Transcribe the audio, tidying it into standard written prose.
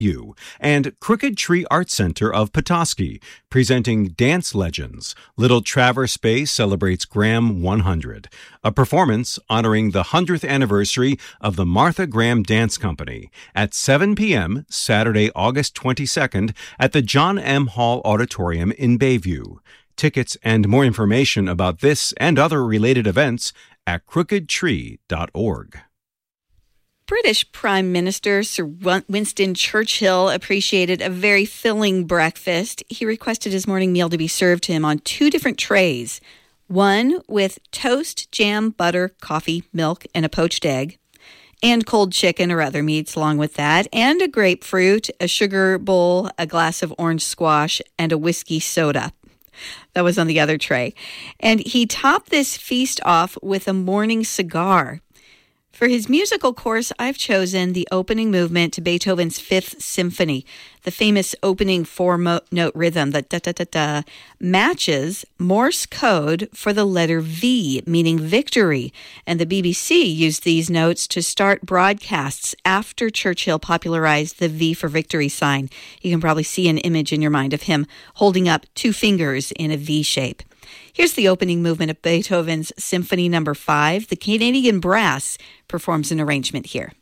You, and Crooked Tree Art Center of Petoskey, presenting Dance Legends. Little Traverse Bay celebrates Graham 100, a performance honoring the 100th anniversary of the Martha Graham Dance Company at 7 p.m. Saturday, August 22nd at the John M. Hall Auditorium in Bayview. Tickets and more information about this and other related events at crookedtree.org. British Prime Minister Sir Winston Churchill appreciated a very filling breakfast. He requested his morning meal to be served to him on 2 different trays, one with toast, jam, butter, coffee, milk, and a poached egg, and cold chicken or other meats along with that, and a grapefruit, a sugar bowl, a glass of orange squash, and a whiskey soda. That was on the other tray. And he topped this feast off with a morning cigar. For his musical course, I've chosen the opening movement to Beethoven's Fifth Symphony. The famous opening 4-note rhythm, the da-da-da-da, matches Morse code for the letter V, meaning victory. And the BBC used these notes to start broadcasts after Churchill popularized the V for victory sign. You can probably see an image in your mind of him holding up 2 fingers in a V shape. Here's the opening movement of Beethoven's Symphony No. 5. The Canadian Brass performs an arrangement here.